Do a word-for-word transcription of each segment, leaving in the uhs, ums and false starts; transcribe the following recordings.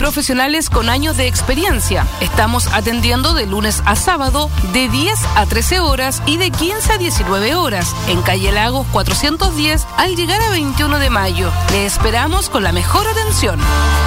profesionales con años de experiencia. Estamos atendiendo de lunes a sábado de diez a trece horas y de quince a diecinueve horas en calle Lagos cuatrocientos diez al llegar a veintiuno de mayo. Le esperamos con la mejor atención.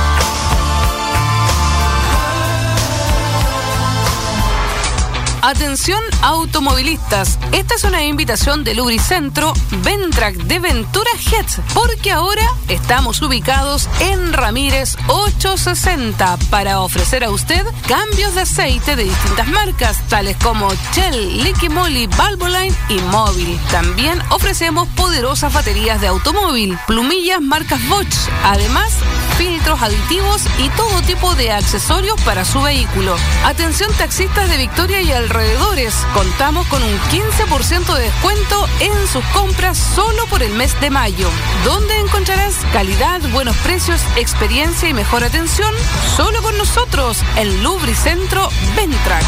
Atención automovilistas, esta es una invitación de Lubricentro Ventrac de Ventura Jets, porque ahora estamos ubicados en Ramírez ochocientos sesenta para ofrecer a usted cambios de aceite de distintas marcas, tales como Shell, Liqui Moly, Valvoline y Móvil. También ofrecemos poderosas baterías de automóvil, plumillas marcas Bosch, además filtros aditivos y todo tipo de accesorios para su vehículo. Atención taxistas de Victoria y alrededores, contamos con un quince por ciento de descuento en sus compras solo por el mes de mayo, donde encontrarás calidad, buenos precios, experiencia y mejor atención solo con nosotros, el Lubricentro Ventrac.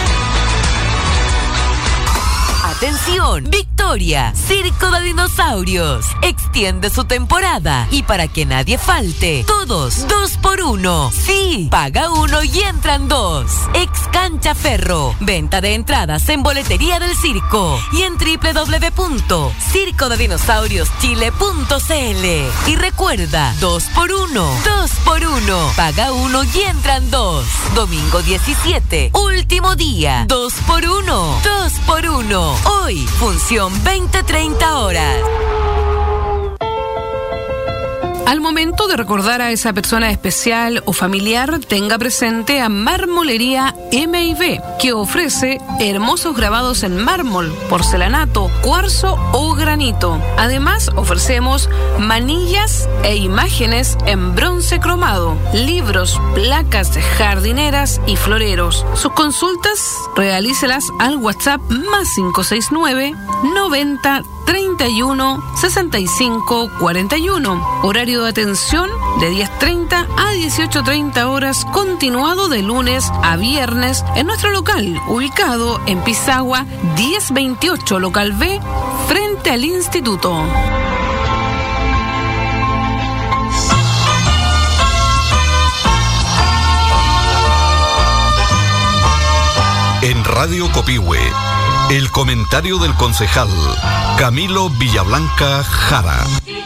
Atención, Victoria, Circo de Dinosaurios extiende su temporada y para que nadie falte, todos dos por uno. Sí, paga uno y entran dos. Ex Cancha Ferro, venta de entradas en boletería del circo y en doble u doble u doble u punto circo de dinosaurios chile punto c l. Y recuerda, dos por uno, dos por uno, paga uno y entran dos. Domingo diecisiete, último día, dos por uno, dos por uno. Hoy, función veinte treinta horas. Al momento de recordar a esa persona especial o familiar, tenga presente a Marmolería M y B, que ofrece hermosos grabados en mármol, porcelanato, cuarzo o granito. Además, ofrecemos manillas e imágenes en bronce cromado, libros, placas jardineras y floreros. Sus consultas, realícelas al WhatsApp más cinco seis nueve, noventa, treinta y uno, sesenta y cinco, cuarenta y uno. Horario de atención de diez treinta a dieciocho treinta horas, continuado de lunes a viernes en nuestro local, ubicado en Pisagua diez veintiocho, local B, frente al instituto. En Radio Copihue, el comentario del concejal Camilo Villablanca Jara.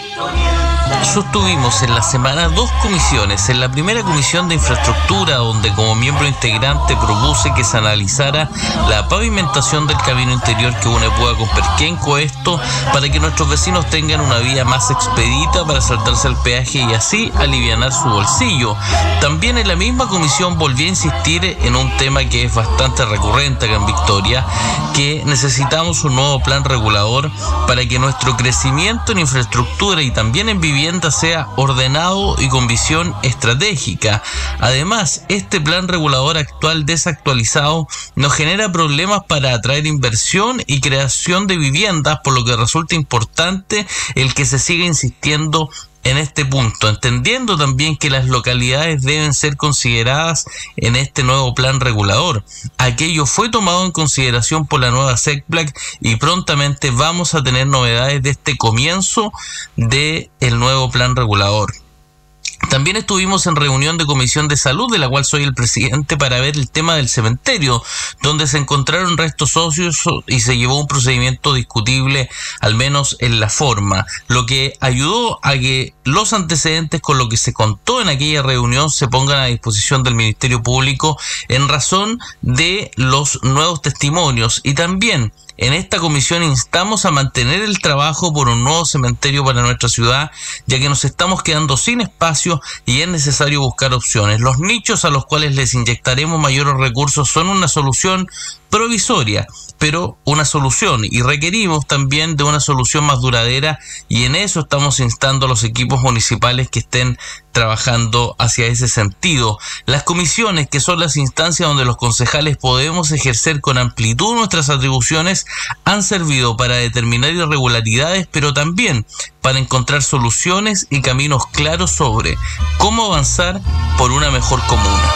Sostuvimos en la semana dos comisiones. En la primera comisión de infraestructura, donde como miembro integrante propuse que se analizara la pavimentación del camino interior que une Puga con Perquenco, esto para que nuestros vecinos tengan una vía más expedita para saltarse el peaje y así alivianar su bolsillo. También en la misma comisión volví a insistir en un tema que es bastante recurrente acá en Victoria, que necesitamos un nuevo plan regulador para que nuestro crecimiento en infraestructura y también en vivienda sea ordenado y con visión estratégica. Además, este plan regulador actual desactualizado nos genera problemas para atraer inversión y creación de viviendas, por lo que resulta importante el que se siga insistiendo en este punto, entendiendo también que las localidades deben ser consideradas en este nuevo plan regulador. Aquello fue tomado en consideración por la nueva SECPLAC y prontamente vamos a tener novedades de este comienzo del nuevo plan regulador. También estuvimos en reunión de Comisión de Salud, de la cual soy el presidente, para ver el tema del cementerio, donde se encontraron restos óseos y se llevó un procedimiento discutible, al menos en la forma, lo que ayudó a que los antecedentes con lo que se contó en aquella reunión se pongan a disposición del Ministerio Público en razón de los nuevos testimonios. Y también en esta comisión instamos a mantener el trabajo por un nuevo cementerio para nuestra ciudad, ya que nos estamos quedando sin espacio y es necesario buscar opciones. Los nichos a los cuales les inyectaremos mayores recursos son una solución provisoria, pero una solución, y requerimos también de una solución más duradera, y en eso estamos instando a los equipos municipales que estén trabajando hacia ese sentido. Las comisiones, que son las instancias donde los concejales podemos ejercer con amplitud nuestras atribuciones, han servido para determinar irregularidades, pero también para encontrar soluciones y caminos claros sobre cómo avanzar por una mejor comuna.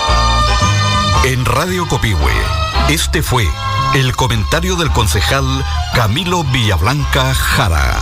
En Radio Copihue, este fue el comentario del concejal Camilo Villablanca Jara.